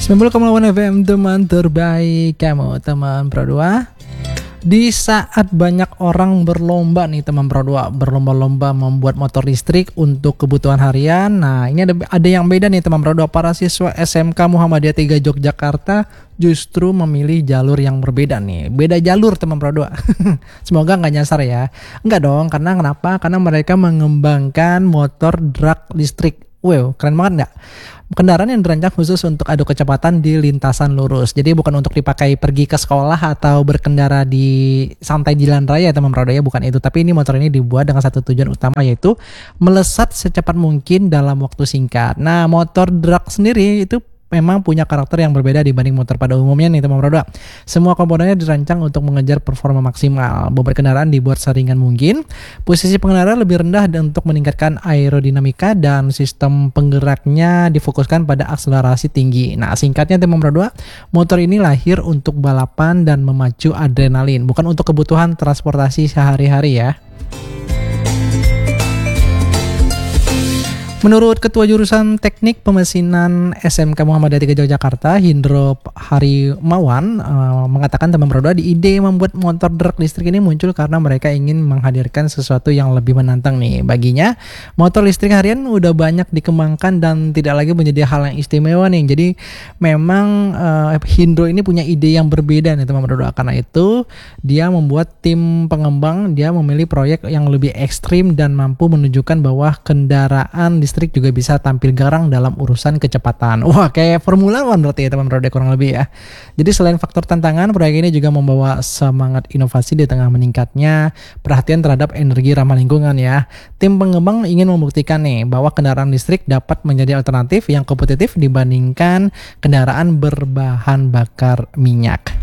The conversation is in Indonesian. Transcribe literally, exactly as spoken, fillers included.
sembilan puluh koma delapan F M, teman terbaik kamu, teman Pro dua. Di saat banyak orang berlomba nih teman Pro dua, berlomba-lomba membuat motor listrik untuk kebutuhan harian. Nah, ini ada ada yang beda nih teman Pro dua. Para siswa S M K Muhammadiyah tiga Yogyakarta justru memilih jalur yang berbeda nih. Beda jalur teman Pro dua. Semoga nggak nyasar ya. Enggak dong, karena kenapa? Karena mereka mengembangkan motor drag listrik. Wow, keren banget nggak? Kendaraan yang dirancang khusus untuk adu kecepatan di lintasan lurus. Jadi bukan untuk dipakai pergi ke sekolah atau berkendara di santai jalan raya teman Pro dua ya, bukan itu. Tapi ini motor ini dibuat dengan satu tujuan utama, yaitu melesat secepat mungkin dalam waktu singkat. Nah, motor drag sendiri itu memang punya karakter yang berbeda dibanding motor pada umumnya nih teman Pro dua. Semua komponennya dirancang untuk mengejar performa maksimal. Bobot kendaraan dibuat seringan mungkin. Posisi pengendara lebih rendah dan untuk meningkatkan aerodinamika, dan sistem penggeraknya difokuskan pada akselerasi tinggi. Nah, singkatnya teman Pro dua, motor ini lahir untuk balapan dan memacu adrenalin, bukan untuk kebutuhan transportasi sehari-hari ya. Menurut Ketua Jurusan Teknik Pemesinan S M K Muhammadiyah tiga Yogyakarta, Hindro Harimawan, uh, mengatakan teman Pro dua, di ide membuat motor drag listrik ini muncul karena mereka ingin menghadirkan sesuatu yang lebih menantang nih. Baginya, motor listrik harian udah banyak dikembangkan dan tidak lagi menjadi hal yang istimewa nih. Jadi memang uh, Hindro ini punya ide yang berbeda nih teman Pro dua. Karena itu dia membuat tim pengembang, dia memilih proyek yang lebih ekstrim dan mampu menunjukkan bahwa kendaraan listrik listrik juga bisa tampil garang dalam urusan kecepatan. Wah, kayak Formula One berarti ya teman Pro dua kurang lebih ya. Jadi selain faktor tantangan, proyek ini juga membawa semangat inovasi di tengah meningkatnya perhatian terhadap energi ramah lingkungan ya. Tim pengembang ingin membuktikan nih bahwa kendaraan listrik dapat menjadi alternatif yang kompetitif dibandingkan kendaraan berbahan bakar minyak.